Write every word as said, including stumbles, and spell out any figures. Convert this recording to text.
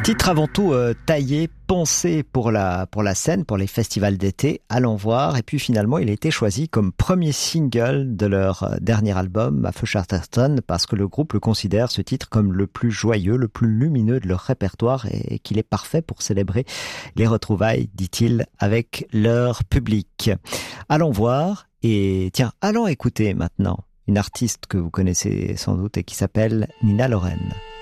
Titre avant tout euh, taillé, pensé pour la, pour la scène, pour les festivals d'été, allons voir. Et puis finalement, il a été choisi comme premier single de leur dernier album, A Feu Chatterton, parce que le groupe le considère, ce titre, comme le plus joyeux, le plus lumineux de leur répertoire et, et qu'il est parfait pour célébrer les retrouvailles, dit-il, avec leur public. Allons voir et tiens, allons écouter maintenant une artiste que vous connaissez sans doute et qui s'appelle Nina Loren.